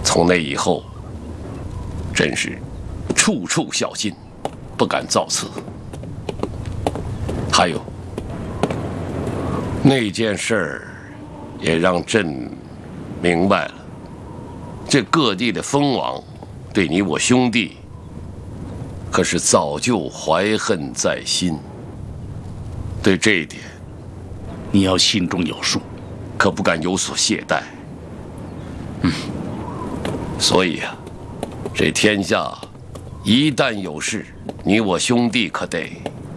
从那以后，真是处处小心，不敢造次。还有那件事儿，也让朕明白了，这各地的封王对你我兄弟，可是早就怀恨在心。对这一点， 你要心中有数， 可不敢有所懈怠。所以啊，这天下一旦有事，你我兄弟可得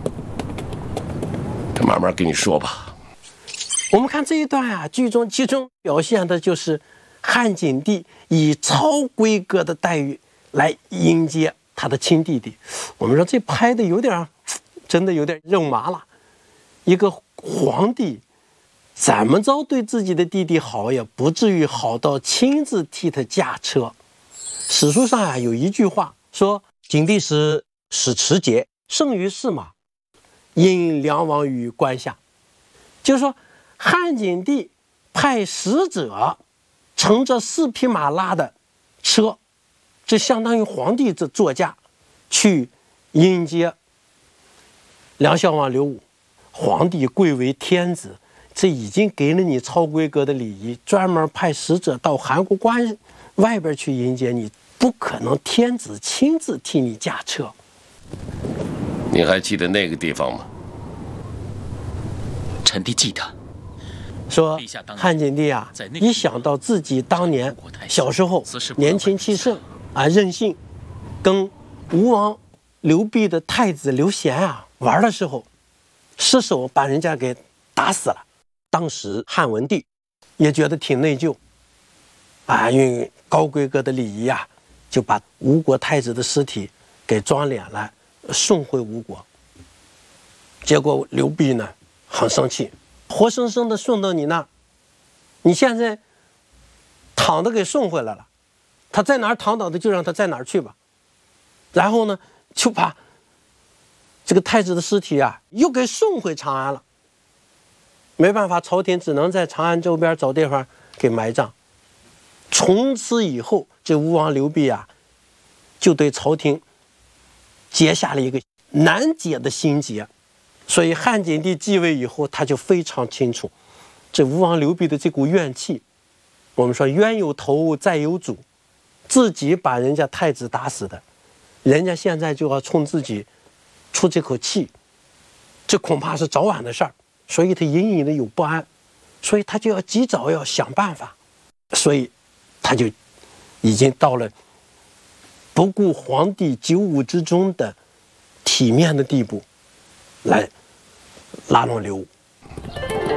这慢慢跟你说吧。 我们看这一段啊，剧中其中表现的就是汉景帝以超规格的待遇来迎接他的亲弟弟。我们说这拍的有点，真的有点肉麻了。一个皇帝怎么着对自己的弟弟好，也不至于好到亲自替他驾车。史书上啊有一句话说：“景帝使持节，胜于驷马，引梁王于关下。”就是说，汉景帝派使者乘着4匹马拉的车，这相当于皇帝这座驾，去迎接梁孝王刘武。皇帝贵为天子，这已经给了你超规格的礼仪，专门派使者到函谷关外边去迎接你，不可能天子亲自替你驾车。 你还记得那个地方吗？ 臣弟记得。 说汉景帝啊，一想到自己当年小时候年轻气盛啊，任性，跟吴王刘濞的太子刘贤啊玩的时候，失手把人家给打死了。当时汉文帝也觉得挺内疚啊，因为高规格的礼仪啊，就把吴国太子的尸体给装殓了，送回吴国。结果刘濞呢很生气，活生生的送到你那儿，你现在躺着给送回来了，他在哪儿躺倒的就让他在哪儿去吧。然后呢，就把这个太子的尸体啊又给送回长安了。没办法，朝廷只能在长安周边找地方给埋葬。从此以后，这吴王刘濞啊，就对朝廷结下了一个难解的心结。所以汉景帝继位以后，他就非常清楚，这吴王刘濞的这股怨气，我们说冤有头债有主，自己把人家太子打死的，人家现在就要冲自己出这口气，这恐怕是早晚的事儿。所以他隐隐的有不安，所以他就要及早要想办法，所以他就已经到了不顾皇帝九五之宗的体面的地步，来拉拢刘武。